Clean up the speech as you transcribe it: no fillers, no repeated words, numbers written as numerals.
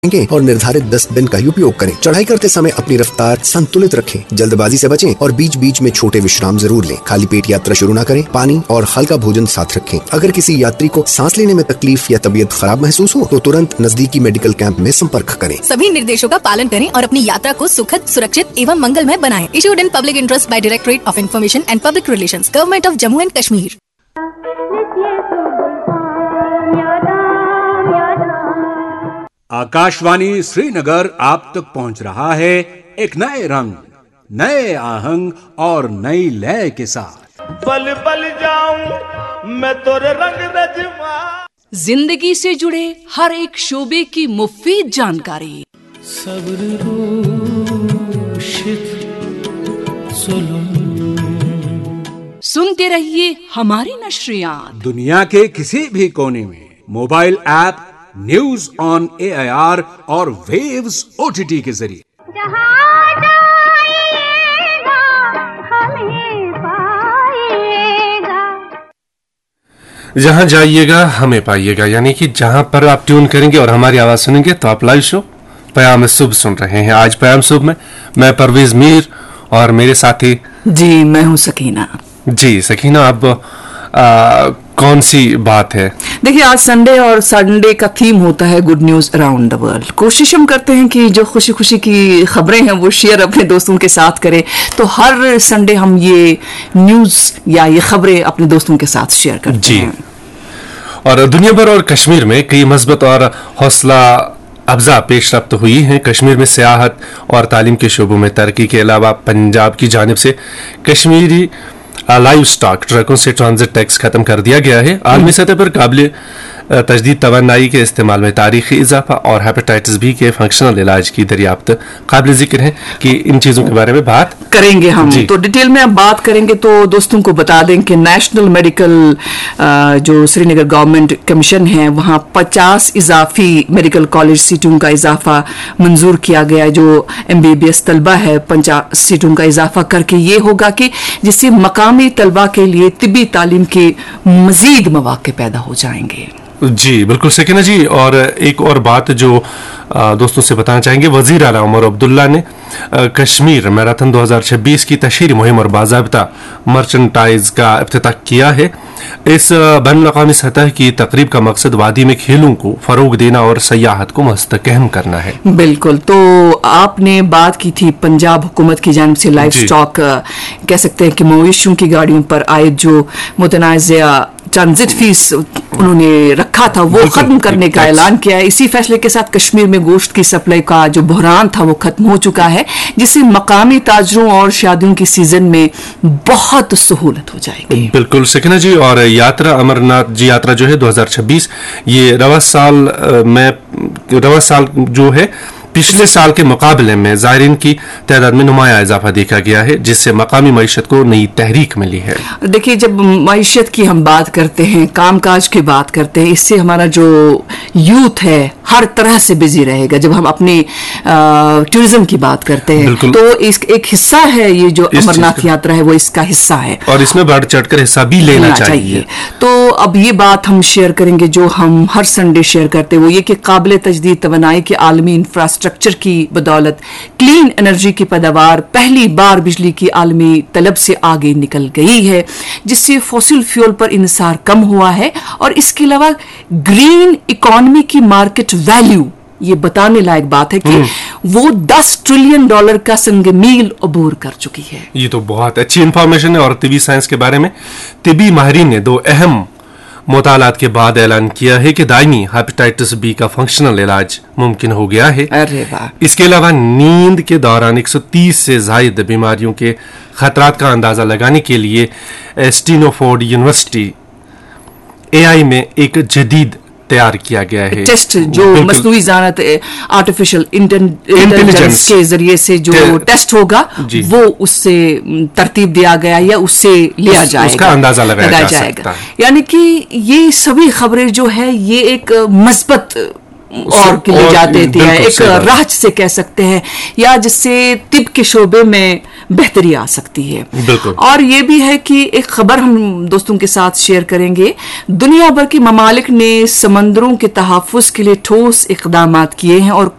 और निर्धारित 10 दिन का ही उपयोग करें। चढ़ाई करते समय अपनी रफ्तार संतुलित रखें, जल्दबाजी से बचें और बीच बीच में छोटे विश्राम जरूर लें। खाली पेट यात्रा शुरू न करें। पानी और हल्का भोजन साथ रखें। अगर किसी यात्री को सांस लेने में तकलीफ या तबीयत खराब महसूस हो तो तुरंत नजदीकी मेडिकल कैंप में संपर्क करें। सभी निर्देशों का पालन करें और अपनी यात्रा को सुखद, सुरक्षित एवं मंगलमय बनाएं। Issued in public interest by directorate of information and public relations, government of Jammu and Kashmir. Akashvani Srinagar आप तक पहुंच रहा है एक नए रंग, नए आहंग और नई लय के साथ। बल बल जाऊं मैं तोरे रंग रजवा। जिंदगी से जुड़े हर एक शोबे की मुफीद जानकारी। सब्र सुनते रहिए हमारी नशरियात। दुनिया के किसी भी कोने में mobile app news on AIR और वेव्स OTT के जरिए जहां जाइएगा हमें पाइएगा, यानी कि जहां पर आप ट्यून करेंगे और हमारी आवाज सुनेंगे तो आप लाइव शो पयाम सुबह सुन रहे हैं। आज पयाम सुबह में मैं परवेज मीर और मेरे साथी जी मैं हूं सकीना। जी सकीना, अब कौन सी बात है? देखिए, आज संडे और संडे का थीम होता है good news around the world. कोशिश हम करते हैं कि जो खुशी खुशी की खबरें हैं वो शेयर अपने दोस्तों के साथ करें। तो हर संडे हम ये न्यूज या ये खबरें अपने दोस्तों के साथ शेयर करते हैं। और दुनिया भर और कश्मीर में कई मजबूत और हौसला अफजा पेशरफ्त हुई हैं। कश्मीर में सियाहत और तालीम के शोबों में तरक्की के अलावा पंजाब की जानिब से कश्मीरी लाइव स्टॉक ट्रकों से ट्रांजिट टैक्स खत्म कर दिया गया है। आलमी सतह पर काबिल तजदीद तवन्नाई के इस्तेमाल में तारीखी इजाफा और हेपेटाइटिस बी के फंक्शनल इलाज की दरियाफ्त काबिल जिक्र है कि इन चीजों के बारे में बात करेंगे हम। तो डिटेल में अब बात करेंगे तो दोस्तों को बता दें कि नेशनल मेडिकल जो श्रीनगर गवर्नमेंट कमीशन है वहां 50 इजाफी मेडिकल कॉलेज सीटों का इजाफा मंजूर किया गया है। जो MBBS तलबा है 50 सीटों का इजाफा करके ये होगा कि जिससे मकामी तलबा के लिए तिब्बी तालीम के मजीद मौके पैदा हो जाएंगे। जी बिल्कुल सकीना जी। और एक और बात जो दोस्तों से बताना चाहेंगे, वजीर आला उमर अब्दुल्ला ने कश्मीर मैराथन 2026 की तशहीरी मुहिम और बाज़ाब्ता मर्चेंटाइज का इफ्तिताह किया है। इस बैनुल-अक़वामी सतह की तकरीब का मकसद वादी में खेलों को फरोग देना और सयाहत को मुस्तहकम करना है। बिल्कुल। तो आपने बात की थी पंजाब हुकूमत की जानिब से लाइव स्टॉक कह सकते हैं कि मवेशियों की गाड़ियों पर आयद जो मुतनाज़िया ट्रांजिट फीस उन्होंने रखा था वो खत्म करने का ऐलान किया है। इसी फैसले के साथ कश्मीर में गोश्त की सप्लाई का जो बहरान था वो खत्म हो चुका है, जिससे मकामी ताजरों और शादियों की सीजन में बहुत सहूलत हो जाएगी। बिल्कुल सकीना जी। और यात्रा अमरनाथ जी यात्रा जो है 2026 ये रवा साल जो है पिछले साल के मुकाबले में ज़ायरीन की तादाद में नुमाया इजाफा देखा गया है, जिससे मकामी मईशत को नई तहरीक मिली है। देखिए, जब मईशत की हम बात करते हैं, कामकाज की बात करते हैं, इससे हमारा जो यूथ है हर तरह से बिजी रहेगा। जब हम अपनी टूरिज्म की बात करते हैं तो एक हिस्सा है ये जो अमरनाथ यात्रा है वो इसका हिस्सा है और इसमें बढ़ चढ़कर हिस्सा भी लेना चाहिए। तो अब ये बात हम शेयर करेंगे जो हम हर संडे शेयर करते हैं, वो ये कि काबिल तजदीद तवानाई के आलमी इंफ्रास्ट्रक्चर की बदौलत क्लीन एनर्जी की पैदावार पहली बार बिजली की आलमी तलब से आगे निकल गई है, जिससे फॉसिल फ्यूल पर इन्हिसार कम हुआ है। और इसके अलावा ग्रीन इकोनॉमी की मार्केट वैल्यू, ये बताने लायक बात है कि वो $10 ट्रिलियन का संग-मील अबूर कर चुकी है। ये तो बहुत अच्छी इंफॉर्मेशन है। और तिबी साइंस के बारे में तिबी माहिरीन ने 2 अहम मुतालात के बाद ऐलान किया है कि दायमी हेपेटाइटिस बी का फंक्शनल इलाज मुमकिन हो गया है। अरे वाह। इसके अलावा नींद के दौरान 130 से ज्यादा बीमारियों के खतरात का अंदाजा लगाने के लिए स्टैनफोर्ड यूनिवर्सिटी AI में एक जदीद तैयार किया गया है टेस्ट, जो मसनूई ज़ानत आर्टिफिशियल इंटेलिजेंस के जरिए से जो टेस्ट होगा वो उससे तरतीब दिया गया या उससे लिया जाएगा, उसका अंदाजा लगाया जा सकता है। यानी कि ये सभी खबरें जो है ये एक मस्बत और के लिए जाते थे, एक राह से कह सकते हैं, या जिससे तिब के शोबे में बेहतरी आ सकती है। बिल्कुल। और ये भी है कि एक खबर हम दोस्तों के साथ शेयर करेंगे। दुनिया भर के ममालिक ने समंदरों के तहफ्फुज़ के लिए ठोस इक़दामात किए हैं और